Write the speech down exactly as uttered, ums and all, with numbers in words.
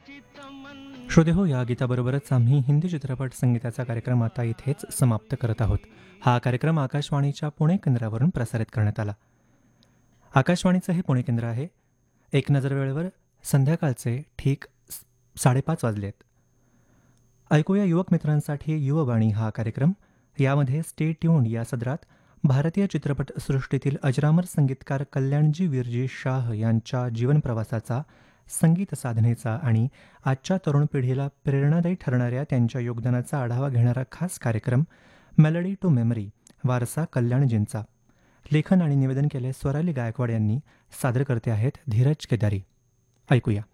श्रोते हो, या गीताबरोबरच आम्ही हिंदी चित्रपट संगीताचा कार्यक्रम आता इथेच समाप्त करत आहोत. हा कार्यक्रम आकाशवाणीच्या पुणे केंद्रावरून प्रसारित करण्यात आला. आकाशवाणीचं हे पुणे केंद्र आहे. एक नजर वेळेवर संध्याकाळचे ठीक स- साडेपाच वाजले आहेत. ऐकूया युवक मित्रांसाठी युववाणी हा कार्यक्रम. यामध्ये स्टे ट्यून्ड या सदरात भारतीय चित्रपटसृष्टीतील अजरामर संगीतकार कल्याणजी विरजी शाह यांच्या जीवनप्रवासाचा, संगीत साधनेचा आणि आजच्या तरुण पिढीला प्रेरणादायी ठरणाऱ्या त्यांच्या योगदानाचा आढावा घेणारा खास कार्यक्रम मेलडी टू मेमरी, वारसा कल्याणजींचा. लेखन आणि निवेदन केले स्वराली गायकवाड यांनी. सादर करते आहेत धीरज केदारी. ऐकूया.